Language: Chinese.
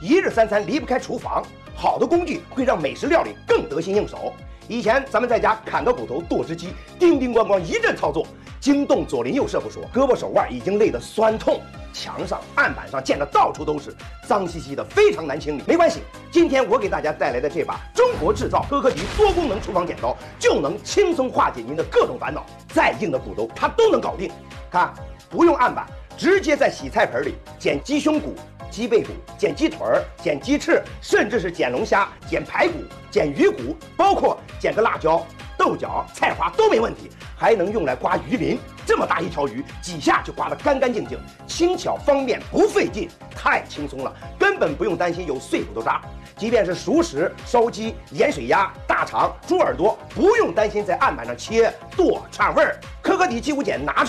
一日三餐离不开厨房，好的工具会让美食料理更得心应手。以前咱们在家砍个骨头、剁只鸡，叮叮咣咣一阵操作，惊动左邻右舍不说，胳膊手腕已经累得酸痛。墙上、案板上溅得到处都是，脏兮兮的，非常难清理。没关系，今天我给大家带来的这把中国制造科科迪多功能厨房剪刀，就能轻松化解您的各种烦恼。再硬的骨头它都能搞定。看，不用案板，直接在洗菜盆里剪鸡胸骨、鸡背骨、剪鸡腿儿、剪鸡翅，甚至是剪龙虾、剪排骨、剪鱼骨，包括剪个辣椒、豆角、菜花都没问题。还能用来刮鱼鳞，这么大一条鱼，几下就刮得干干净净，轻巧方便，不费劲，太轻松了，根本不用担心有碎骨头渣。即便是熟食、烧鸡、盐水鸭、大肠、猪耳朵，不用担心在案板上切剁串味儿。科科迪鸡骨剪拿出